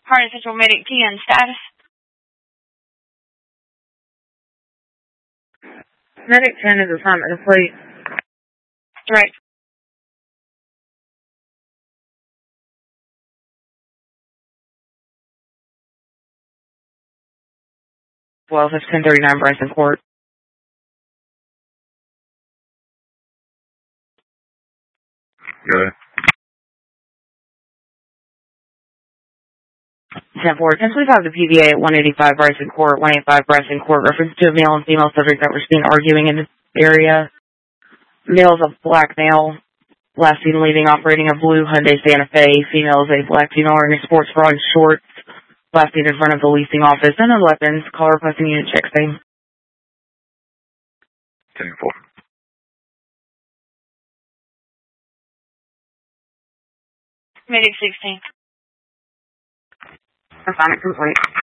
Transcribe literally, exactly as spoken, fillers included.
Harness Central Medic ten, status? Medic ten is assignment complete. Direct. Well, it's ten thirty-nine Bryson Court. Good. ten four. ten twenty-five the P V A at one eighty-five Bryson Court, one eighty-five Bryson Court, reference to a male and female subject that were seen arguing in this area. Male is a black male, last seen leaving operating a blue Hyundai Santa Fe. Female is a black female wearing a sports bra and shorts, last seen in front of the leasing office. And no weapons. Call requesting unit check same. ten four. Medic sixteen. Assignment complete.